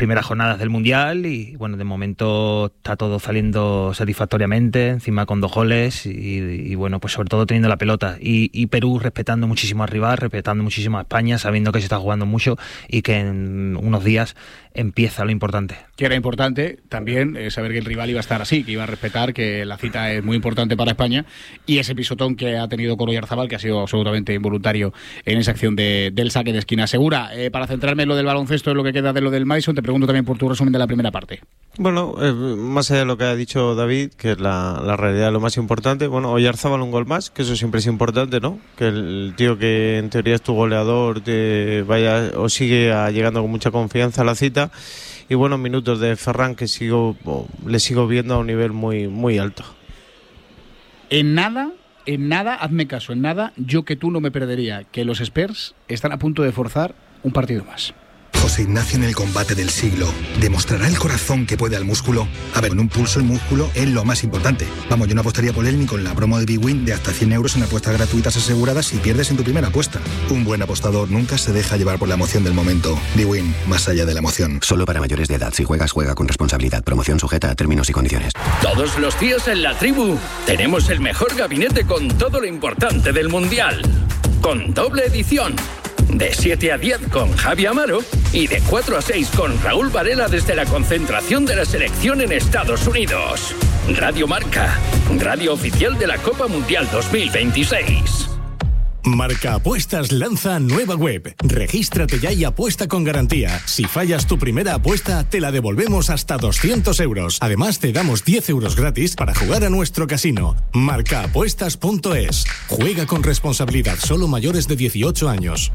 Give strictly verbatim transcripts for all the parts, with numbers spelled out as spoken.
primeras jornadas del Mundial y bueno, de momento está todo saliendo satisfactoriamente, encima con dos goles y, y bueno, pues sobre todo teniendo la pelota y, y Perú respetando muchísimo al rival, respetando muchísimo a España, sabiendo que se está jugando mucho y que en unos días empieza lo importante. Que era importante también eh, saber que el rival iba a estar así, que iba a respetar, que la cita es muy importante para España y ese pisotón que ha tenido Coro Oyarzabal, que ha sido absolutamente involuntario en esa acción de, del saque de esquina. Segura, eh, para centrarme en lo del baloncesto, en lo que queda de lo del Madison, te pregunto también por tu resumen de la primera parte. Bueno, eh, más allá de lo que ha dicho David, que es la, la realidad lo más importante, bueno, Oyarzabal un gol más, que eso siempre es importante, ¿no? Que el tío que en teoría es tu goleador te vaya o sigue a, llegando con mucha confianza a la cita. Y buenos minutos de Ferran, que sigo oh, le sigo viendo a un nivel muy, muy alto. En nada, en nada, hazme caso, en nada, yo que tú no me perdería que los Spurs están a punto de forzar un partido más. José Ignacio en el combate del siglo. ¿Demostrará el corazón que puede al músculo? A ver, con un pulso el músculo es lo más importante. Vamos, yo no apostaría por él ni con la promo de BWin de hasta cien euros en apuestas gratuitas aseguradas si pierdes en tu primera apuesta. Un buen apostador nunca se deja llevar por la emoción del momento. BWin, más allá de la emoción. Solo para mayores de edad. Si juegas, juega con responsabilidad. Promoción sujeta a términos y condiciones. Todos los días en La Tribu tenemos el mejor gabinete con todo lo importante del Mundial. Con doble edición. De siete a diez con Javi Amaro y de cuatro a seis con Raúl Varela desde la concentración de la selección en Estados Unidos. Radio Marca, radio oficial de la Copa Mundial dos mil veintiséis. Marca Apuestas lanza nueva web. Regístrate ya y apuesta con garantía. Si fallas tu primera apuesta, te la devolvemos hasta doscientos euros. Además, te damos diez euros gratis para jugar a nuestro casino. marca apuestas punto es. Juega con responsabilidad. Solo mayores de dieciocho años.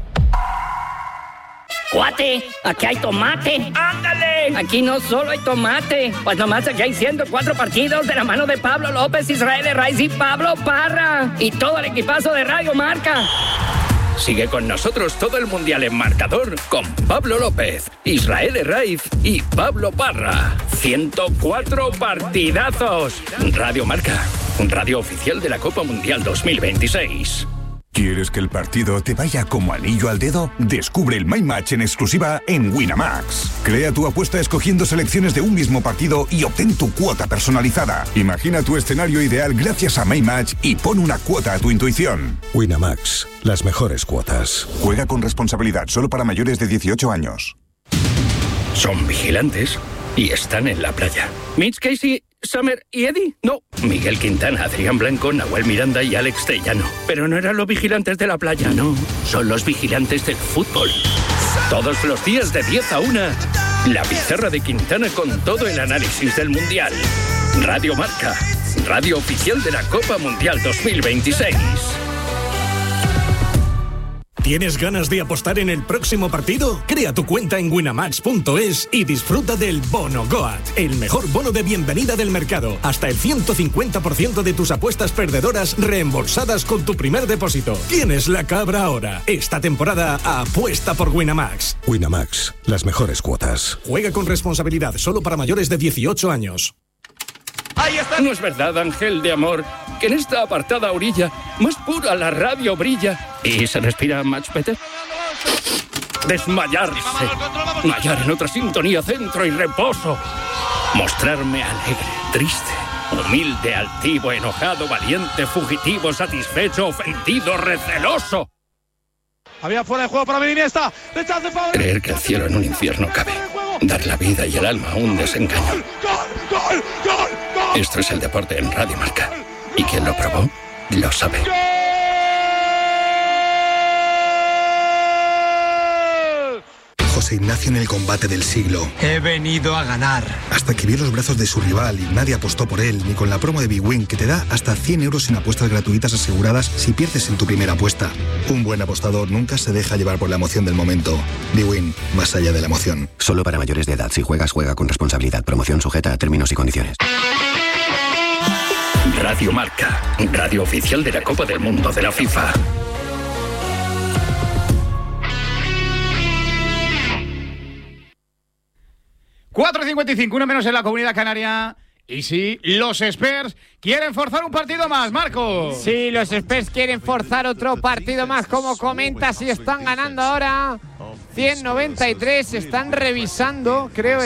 Cuate, aquí hay tomate. ¡Ándale! Aquí no solo hay tomate. Pues nomás aquí hay ciento cuatro partidos de la mano de Pablo López, Israel Herraiz y Pablo Parra. Y todo el equipazo de Radio Marca. Sigue con nosotros todo el Mundial en marcador con Pablo López, Israel Herraiz y Pablo Parra. ciento cuatro partidazos. Radio Marca, radio oficial de la Copa Mundial dos mil veintiséis. ¿Quieres que el partido te vaya como anillo al dedo? Descubre el My Match en exclusiva en Winamax. Crea tu apuesta escogiendo selecciones de un mismo partido y obtén tu cuota personalizada. Imagina tu escenario ideal gracias a My Match y pon una cuota a tu intuición. Winamax, las mejores cuotas. Juega con responsabilidad, solo para mayores de dieciocho años. Son vigilantes y están en la playa. Mitch Casey, Summer y Eddie. No, Miguel Quintana, Adrián Blanco, Nahuel Miranda y Alex Tellano. Pero no eran los vigilantes de la playa, no. Son los vigilantes del fútbol. Todos los días de diez a una, la pizarra de Quintana con todo el análisis del Mundial. Radio Marca, radio oficial de la Copa Mundial dos mil veintiséis. ¿Tienes ganas de apostar en el próximo partido? Crea tu cuenta en winamax punto es y disfruta del Bono Goat, el mejor bono de bienvenida del mercado. Hasta el ciento cincuenta por ciento de tus apuestas perdedoras reembolsadas con tu primer depósito. Tienes la cabra ahora. Esta temporada apuesta por Winamax. Winamax, las mejores cuotas. Juega con responsabilidad, solo para mayores de dieciocho años. Ahí está. No es verdad, ángel de amor, que en esta apartada orilla más pura la radio brilla y se respira much better. Desmayarse, hallar en otra sintonía centro y reposo, mostrarme alegre, triste, humilde, altivo, enojado, valiente, fugitivo, satisfecho, ofendido, receloso. Había fuera de juego para Iniesta. Creer que el cielo en un infierno cabe. Dar la vida y el alma a un desengaño. ¡Gol, gol, gol, gol! Esto es el deporte en Radio Marca. Y quien lo probó, lo sabe. José Ignacio en el combate del siglo. He venido a ganar. Hasta que vio los brazos de su rival y nadie apostó por él, ni con la promo de BWin, que te da hasta cien euros en apuestas gratuitas aseguradas si pierdes en tu primera apuesta. Un buen apostador nunca se deja llevar por la emoción del momento. BWin, más allá de la emoción. Solo para mayores de edad. Si juegas, juega con responsabilidad. Promoción sujeta a términos y condiciones. Radio Marca, radio oficial de la Copa del Mundo de la FIFA. cuatro cincuenta y cinco, uno menos en la Comunidad Canaria. Y sí, los Spurs quieren forzar un partido más, Marco. Sí, los Spurs quieren forzar otro partido más, como comentas, y están ganando ahora ciento noventa y tres. Están revisando, creo,